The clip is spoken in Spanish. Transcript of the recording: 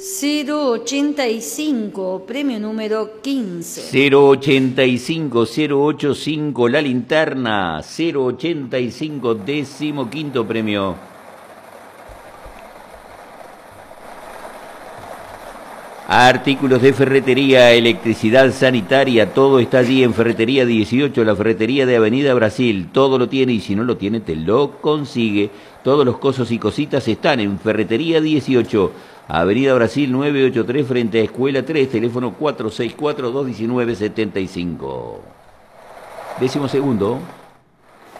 085, premio número 15. 085, 085, la linterna. 085, 15º premio. Artículos de ferretería, electricidad sanitaria, todo está allí en Ferretería 18, la ferretería de Avenida Brasil. Todo lo tiene y si no lo tiene te lo consigue. Todos los cosos y cositas están en Ferretería 18, Avenida Brasil 983 frente a Escuela 3, teléfono 464-219-75. 12º.